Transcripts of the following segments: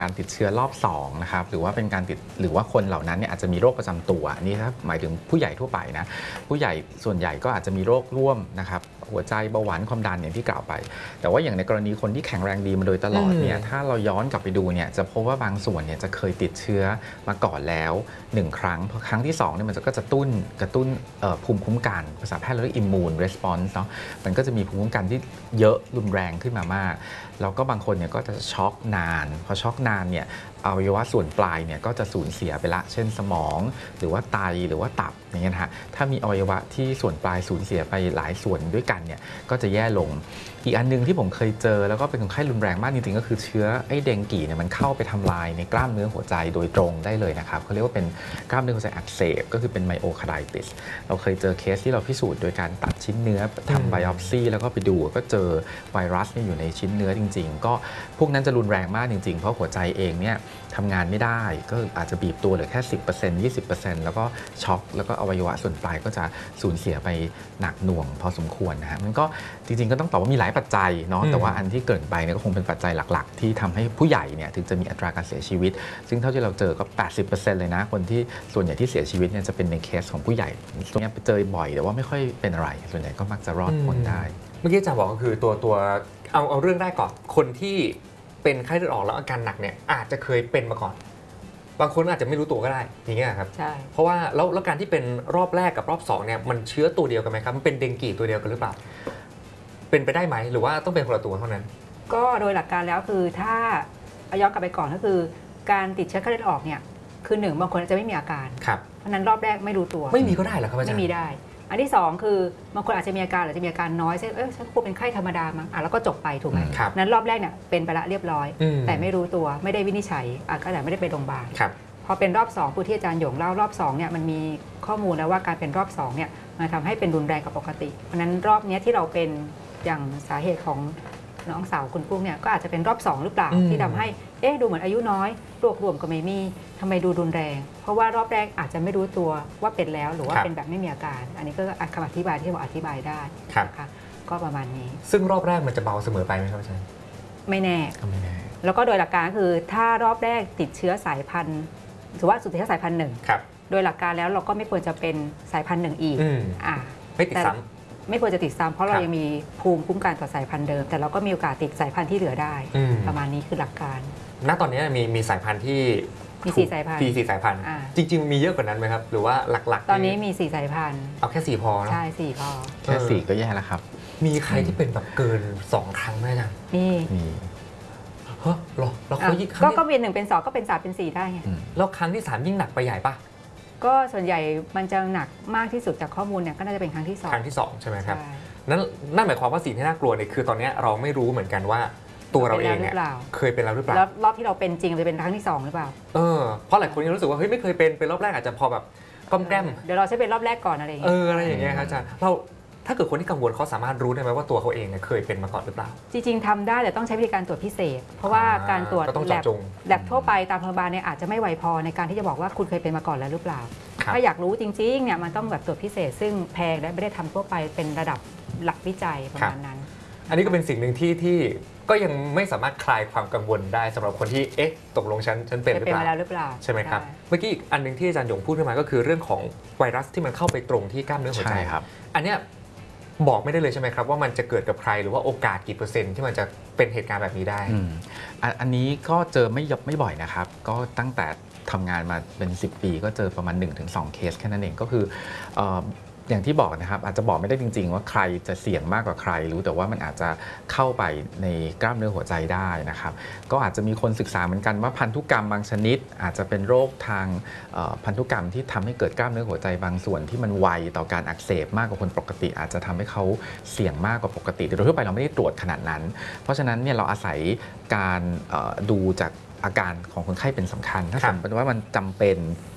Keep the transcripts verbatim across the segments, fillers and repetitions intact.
การติดเชื้อรอบสองนะครับหรือว่าเป็นการติดหรือว่าคนเหล่านั้นเนี่ยอาจจะมีโรคประจำตัวนี่ถ้าหมายถึงผู้ใหญ่ทั่วไปนะผู้ใหญ่ส่วนใหญ่ก็อาจจะมีโรคร่วมนะครับหัวใจเบาหวานความดันอย่างที่กล่าวไปแต่ว่าอย่างในกรณีคนที่แข็งแรงดีมาโดยตลอดเนี่ยถ้าเราย้อนกลับไปดูเนี่ยจะพบว่าบางส่วนเนี่ยจะเคยติดเชื้อมาก่อนแล้วหนึ่งครั้งพอครั้งที่สองเนี่ยมันก็จะตุ้นกระตุ้นภูมิคุ้มกันภาษาแพทย์เรียก immune response เนาะมันก็จะมีภูมิคุ้มกันที่เยอะรุนแรงขึ้นมามากแล้วก็บางคนเนี่ยก็จะช็อกนานพอช็อกนานเนี่ยอวัยวะส่วนปลายเนี่ยก็จะสูญเสียไปละเช่นสมองหรือว่าไตหรือว่าตับอย่างเงี้ยนะฮะถ้ามีอวัยวะที่ส่วนปลายสูญเสียไปหลายส่วนด้วยกันเนี่ยก็จะแย่ลงอีกอันนึงที่ผมเคยเจอแล้วก็เป็นคนไข้รุนแรงมากจริงๆก็คือเชื้อไอ้เดงกีเนี่ยมันเข้าไปทำลายในกล้ามเนื้อหัวใจโดยตรงได้เลยนะครับเขาเรียกว่าเป็นกล้ามเนื้อหัวใจอักเสบก็คือเป็นไมโอคาร์ไดติสเราเคยเจอเคสที่เราพิสูจน์โดยการตัดชิ้นเนื้อทำไบออปซีแล้วก็ไปดูก็เจอไวรัสนี่อยู่ในชิ้นเนื้อจริงๆก็พวกนั้นจะรุนแรงมากจริงๆเพราะหัวใจเองเนี่ยทำงานไม่ได้ก็อาจจะบีบตัวเหลือแค่ สิบเปอร์เซ็นต์ ยี่สิบเปอร์เซ็นต์ แล้วก็ช็อกแล้วก็อวัยวะส่วนปลายก็จะสูญเสียไปหนักหน่วงพอสมควรนะฮะมันก็จริงๆก็ต้องตอบว่ามีหลายปัจจัยเนาะแต่ว่าอันที่เกิดไปเนี่ยก็คงเป็นปัจจัยหลักๆที่ทำให้ผู้ใหญ่เนี่ยถึงจะมีอัตราการเสียชีวิตซึ่งเท่าที่เราเจอก็ แปดสิบเปอร์เซ็นต์ เลยนะคนที่ส่วนใหญ่ที่เสียชีวิตเนี่ยจะเป็นในเคสของผู้ใหญ่ส่วนใหญ่ไปเจอบ่อยแต่ว่าไม่ค่อยเป็นอะไรส่วนใหญ่ก็มักจะรอดพ้นได้เมื่อกี้อาจารย์บอกก็คือตัวตัวเอาเอาเรื่องได้ก่อนคนที่เป็นไข้เลือดออกแล้วอาการหนักเนี่ยอาจจะเคยเป็นมาก่อนบางคนอาจจะไม่รู้ตัวก็ได้อย่างเงี้ยครับใช่เพราะว่าแล้วแล้วการที่เป็นรอบแรกกับรอบสองเนี่ยมันเชื้อตัวเดียวกันไหมครับมันเป็นเดงกีตัวเดียวกันหรือเปล่าเป็นไปได้ไหมหรือว่าต้องเป็นคนละตัวเท่านั้นก็โดยหลักการแล้วคือถ้าเอาย้อนกลับไปก่อนก็คือการติดเชื้อไข้เลือดออกเนี่ยคือหนึ่งบางคนจะไม่มีอาการเพราะนั้นรอบแรกไม่รู้ตัวไม่มีก็ได้เหรอครับอาจารย์ไม่มีได้อันที่สองคือบางคนอาจจะมีอาการหรือจะมีอาการน้อยเช่นเออฉันคงเป็นไข้ธรรมดามั้งอ่ะแล้วก็จบไปถูกไหมนั้นรอบแรกเนี่ยเป็นไปละเรียบร้อยแต่ไม่รู้ตัวไม่ได้วินิจฉัยอ่ะก็แต่ไม่ได้ไปโรงพยาบาลพอเป็นรอบสองผู้ที่อาจารย์หยงเล่ารอบสองเนี่ยมันมีข้อมูลแล้วว่าการเป็นรอบสองเนี่ยมันทำให้เป็นรุนแรงกว่าปกติเพราะนั้นรอบนี้ที่เราเป็นอย่างสาเหตุของน้องสาวคุณปุ้งเนี่ยก็อาจจะเป็นรอบสองหรือเปล่าที่ทำให้เอ๊ะดูเหมือนอายุน้อยโรครวมก็ไม่มีทำไมดูรุนแรงเพราะว่ารอบแรกอาจจะไม่รู้ตัวว่าเป็นแล้วหรือว่าเป็นแบบไม่มีอาการอันนี้ก็คำอธิบายที่ผมอธิบายได้นะคะก็ประมาณนี้ซึ่งรอบแรกมันจะเบาเสมอไปไหมครับอาจารย์ไม่แน่ไม่แน่แล้วก็โดยหลักการคือถ้ารอบแรกติดเชื้อสายพันธุ์ถือว่าสุดท้ายสายพันธุ์หนึ่งโดยหลักการแล้วเราก็ไม่ควรจะเป็นสายพันธุ์หนึ่งอีกอ่าไม่ติดซ้ำไม่ควรจะติดซ้ำเพราะเรายังมีภูมิคุ้มกันต่อสายพันธุ์เดิมแต่เราก็มีโอกาสติดสายพันธุ์ที่เหลือได้ประมาณนี้คือหลักการณตอนนี้มีมีสายพันธุ์ที่มีสี่สายพันธุ์มีสี่สายพันธุ์จริงๆมีเยอะกว่านั้นไหมครับหรือว่าหลักๆตอนนี้มีสี่สายพันธุ์เอาแค่สี่พอใช่สี่พอแค่สี่ก็แย่แล้วครับมีใครที่เป็นแบบเกินสองครั้งไหมจ๊ะมีมีเฮ้ยหรอเราเขายิ่งก็ก็เป็นหนึ่งเป็นสองก็เป็นสามเป็นสี่ได้ไงแล้วครั้งที่สามยิ่งหนักไปใหญ่ปะก็ส่วนใหญ่มันจะหนักมากที่สุดจากข้อมูลเนี่ยก็น่าจะเป็นครั้งที่สองครั้งที่สองใช่ไหมครับนั้นนั่นหมายความว่าสิ่งที่น่ากลัวเนี่ยคือตอนนี้เราไม่รู้เหมือนกันว่าตัวเราเองเนี่ยเคยเป็นแล้วหรือเปล่าแล้วรอบที่เราเป็นจริงจะเป็นครั้งที่สองหรือเปล่าเออเพราะหลายคนยังรู้สึกว่าเฮ้ยไม่เคยเป็นเป็นรอบแรกอาจจะพอแบบก้มแก้มเดี๋ยวเราใช้เป็นรอบแรกก่อนอะไรอย่างเงี้ยเอออะไรอย่างเงี้ยครับอาจารย์เราถ้าเกิดคนที่กังวลเขาสามารถรู้ได้ไหมว่าตัวเขาเองเนี่ยเคยเป็นมาก่อนหรือเปล่าจริงๆทำได้แต่ต้องใช้วิธีการตรวจพิเศษเพราะว่าการตรวจแลบแลบทั่วไปตามโรงพยาบาลเนี่ยอาจจะไม่ไวพอในการที่จะบอกว่าคุณเคยเป็นมาก่อนแล้วหรือเปล่าถ้าอยากรู้จริงๆเนี่ยมันต้องแบบตรวจพิเศษซึ่งแพงและไม่ได้ทำทั่วไปเป็นระดับหลักวิจัยประมาณนั้นอันนี้ก็เป็นสิ่งหนึ่งที่ที่ก็ยังไม่สามารถคลายความกังวลได้สำหรับคนที่เอ๊ะตกลงฉันฉันเป็นหรือเปล่าใช่ไหมครับเมื่อกี้อีกอันหนึ่งที่อาจารย์หยงพูดขึ้นมาก็คือเรื่องของไวรัสที่มันเข้าไปตรงที่กล้ามเนื้อหัวใจครับอันเนี้ยบอกไม่ได้เลยใช่ไหมครับว่ามันจะเกิดกับใครหรือว่าโอกาสกี่เปอร์เซ็นต์ที่มันจะเป็นเหตุการณ์แบบนี้ได้อันนี้ก็เจอไม่ไม่บ่อยนะครับก็ตั้งแต่ทำงานมาเป็นสิบปีก็เจอประมาณ หนึ่งถึงสอง เคสแค่นั้นเองก็คืออย่างที่บอกนะครับอาจจะบอกไม่ได้จริงๆว่าใครจะเสี่ยงมากกว่าใครรู้แต่ว่ามันอาจจะเข้าไปในกล้ามเนื้อหัวใจได้นะครับก็อาจจะมีคนศึกษาเหมือนกันว่าพันธุกรรมบางชนิดอาจจะเป็นโรคทางพันธุกรรมที่ทำให้เกิดกล้ามเนื้อหัวใจบางส่วนที่มันไวต่อการอักเสบมากกว่าคนปกติอาจจะทำให้เขาเสี่ยงมากกว่าปกติแต่โดยทั่วไปเราไม่ได้ตรวจขนาดนั้นเพราะฉะนั้นเนี่ยเราอาศัยการดูจากอาการของคนไข้เป็นสำคัญถ้าสมมติว่ามันจำเป็น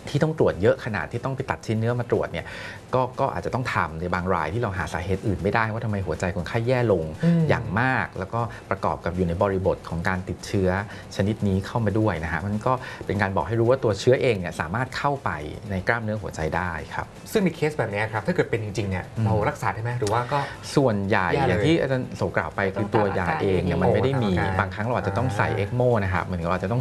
ที่ต้องตรวจเยอะขนาดที่ต้องไปตัดชิ้นเนื้อมาตรวจเนี่ยก็ก็อาจจะต้องทำในบางรายที่เราหาสาเหตุอื่นไม่ได้ว่าทำไมหัวใจคนไข้แย่ลงอย่างมากแล้วก็ประกอบกับอยู่ในบริบทของการติดเชื้อชนิดนี้เข้ามาด้วยนะฮะมันก็เป็นการบอกให้รู้ว่าตัวเชื้อเองเนี่ยสามารถเข้าไปในกล้ามเนื้อหัวใจได้ครับซึ่งในเคสแบบนี้ครับถ้าเกิดเป็นจริงๆเนี่ยเรารักษาได้ไหมหรือว่าก็ส่วนใหญ่อย่างที่อาจารย์โสกล่าวไปคือตัวยาเองเนี่ยมันไม่ได้มีบางครั้งเราอาจจะต้องใส่เอ็กโมนะครับเหมือนเราจะต้อง